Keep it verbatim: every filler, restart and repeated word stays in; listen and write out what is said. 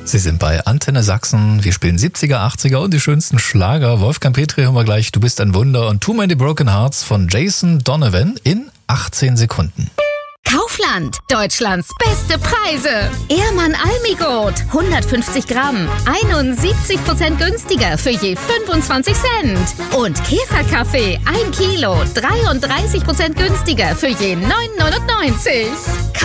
Sie sind bei Antenne Sachsen. Wir spielen siebziger, achtziger und die schönsten Schlager. Wolfgang Petri hören wir gleich. Du bist ein Wunder und Too Many Broken Hearts von Jason Donovan in achtzehn Sekunden. Kaufland, Deutschlands beste Preise. Ehrmann Almigot, hundertfünfzig Gramm, einundsiebzig Prozent günstiger für je fünfundzwanzig Cent. Und Käferkaffee, ein Kilo, dreiunddreißig Prozent günstiger für je neun neunundneunzig.